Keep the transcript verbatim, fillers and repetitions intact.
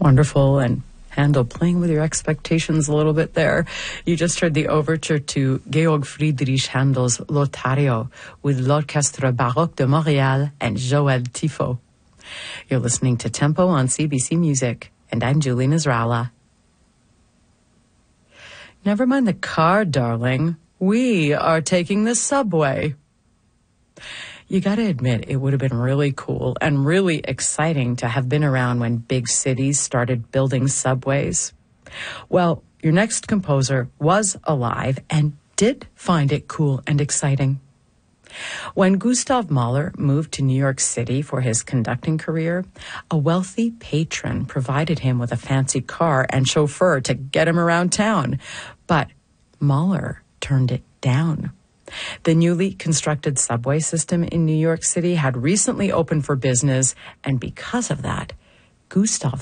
Wonderful. And Handel playing with your expectations a little bit there. You just heard the overture to Georg Friedrich Handel's Lothario with l'Orchestre Baroque de Montréal and Joël Tifo. You're listening to Tempo on C B C Music, and I'm Julie Nasrallah. Never mind the car, darling. We are taking the subway. You got to admit, it would have been really cool and really exciting to have been around when big cities started building subways. Well, your next composer was alive and did find it cool and exciting. When Gustav Mahler moved to New York City for his conducting career, a wealthy patron provided him with a fancy car and chauffeur to get him around town. But Mahler turned it down. The newly constructed subway system in New York City had recently opened for business, and because of that, Gustav